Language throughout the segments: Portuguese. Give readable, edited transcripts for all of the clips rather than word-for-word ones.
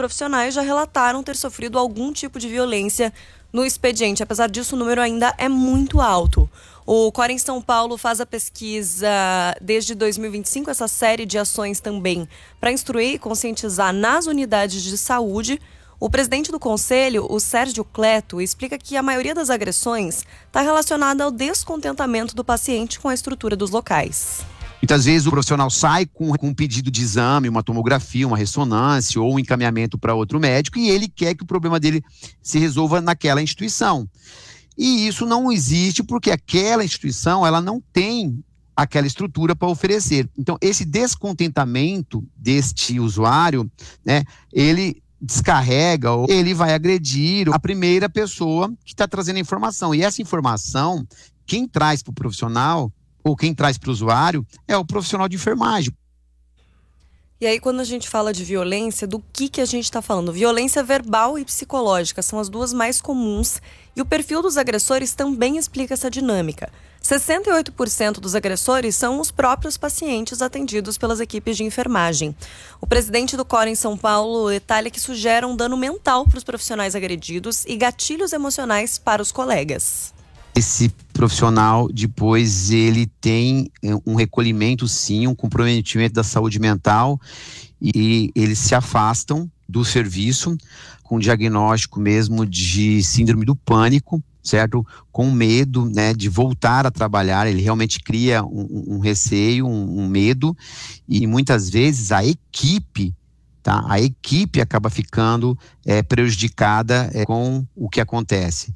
profissionais já relataram ter sofrido algum tipo de violência no expediente. Apesar disso, o número ainda é muito alto. O Corem São Paulo faz a pesquisa desde 2025, essa série de ações também para instruir e conscientizar nas unidades de saúde. O presidente do conselho, o Sérgio Cleto, explica que a maioria das agressões está relacionada ao descontentamento do paciente com a estrutura dos locais. Muitas vezes o profissional sai com um pedido de exame, uma tomografia, uma ressonância ou um encaminhamento para outro médico e ele quer que o problema dele se resolva naquela instituição. E isso não existe porque aquela instituição ela não tem aquela estrutura para oferecer. Então, esse descontentamento deste usuário, né, ele descarrega ou ele vai agredir a primeira pessoa que está trazendo a informação. E essa informação, quem traz para o profissional ou quem traz para o usuário é o profissional de enfermagem. E aí, quando a gente fala de violência, do que a gente está falando? Violência verbal e psicológica são as duas mais comuns e o perfil dos agressores também explica essa dinâmica. 68% dos agressores são os próprios pacientes atendidos pelas equipes de enfermagem. O presidente do Corem São Paulo detalha que sugere um dano mental para os profissionais agredidos e gatilhos emocionais para os colegas. Esse profissional, depois, ele tem um recolhimento, sim, um comprometimento da saúde mental e eles se afastam do serviço com diagnóstico mesmo de síndrome do pânico, certo? Com medo, né, de voltar a trabalhar. Ele realmente cria um receio, um medo e muitas vezes a equipe acaba ficando prejudicada com o que acontece.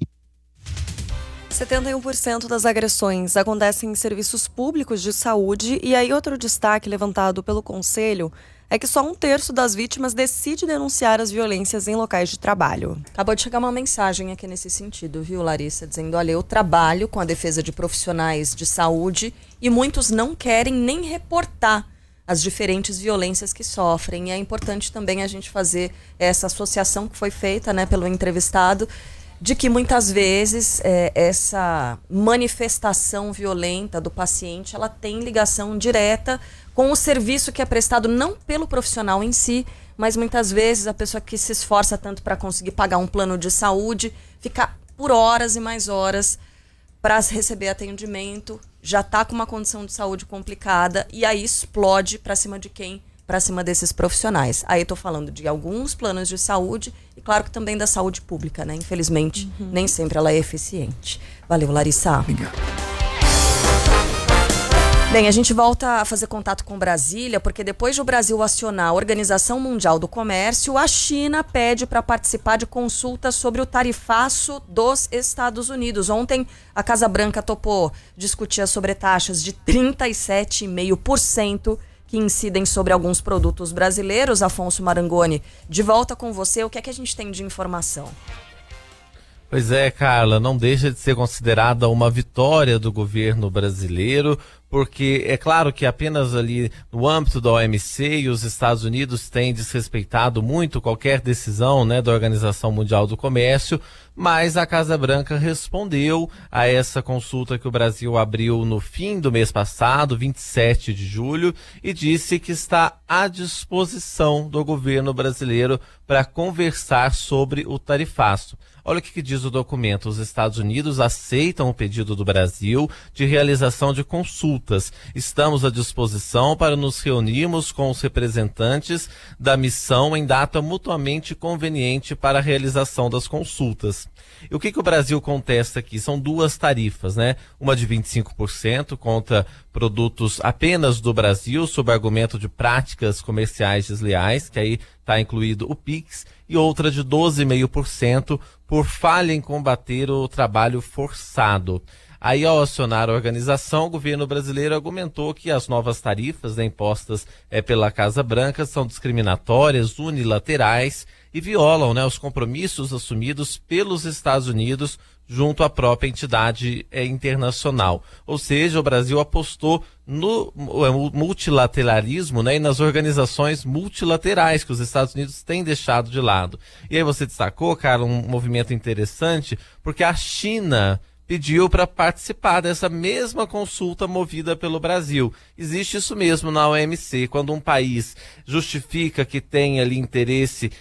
71% das agressões acontecem em serviços públicos de saúde e aí outro destaque levantado pelo Conselho é que só 1/3 das vítimas decide denunciar as violências em locais de trabalho. Acabou de chegar uma mensagem aqui nesse sentido, viu, Larissa? Dizendo, olha, eu trabalho com a defesa de profissionais de saúde e muitos não querem nem reportar as diferentes violências que sofrem. E é importante também a gente fazer essa associação que foi feita, né, pelo entrevistado, de que muitas vezes essa manifestação violenta do paciente, ela tem ligação direta com o serviço que é prestado não pelo profissional em si, mas muitas vezes a pessoa que se esforça tanto para conseguir pagar um plano de saúde, fica por horas e mais horas para receber atendimento, já está com uma condição de saúde complicada e aí explode para cima de quem? Para cima desses profissionais. Aí estou falando de alguns planos de saúde e claro que também da saúde pública, né? Infelizmente, nem sempre ela é eficiente. Valeu, Larissa. Obrigado. Bem, a gente volta a fazer contato com Brasília, porque depois de o Brasil acionar a Organização Mundial do Comércio, a China pede para participar de consultas sobre o tarifaço dos Estados Unidos. Ontem, a Casa Branca topou discutir sobre taxas de 37,5% que incidem sobre alguns produtos brasileiros. Afonso Marangoni, de volta com você, o que é que a gente tem de informação? Pois é, Carla, não deixa de ser considerada uma vitória do governo brasileiro, porque é claro que apenas ali no âmbito da OMC e os Estados Unidos têm desrespeitado muito qualquer decisão, né, da Organização Mundial do Comércio, mas a Casa Branca respondeu a essa consulta que o Brasil abriu no fim do mês passado, 27 de julho, e disse que está à disposição do governo brasileiro para conversar sobre o tarifaço. Olha o que diz o documento. Os Estados Unidos aceitam o pedido do Brasil de realização de consultas. Estamos à disposição para nos reunirmos com os representantes da missão em data mutuamente conveniente para a realização das consultas. E o que o Brasil contesta aqui? São duas tarifas, né? Uma de 25% contra produtos apenas do Brasil, sob argumento de práticas comerciais desleais, que aí está incluído o PIX, e outra de 12,5% por falha em combater o trabalho forçado. Aí, ao acionar a organização, o governo brasileiro argumentou que as novas tarifas, né, impostas pela Casa Branca são discriminatórias, unilaterais e violam, né, os compromissos assumidos pelos Estados Unidos junto à própria entidade internacional. Ou seja, o Brasil apostou no multilateralismo, né, e nas organizações multilaterais que os Estados Unidos têm deixado de lado. E aí você destacou, Carla, um movimento interessante, porque a China pediu para participar dessa mesma consulta movida pelo Brasil. Existe isso mesmo na OMC, quando um país justifica que tem ali interesse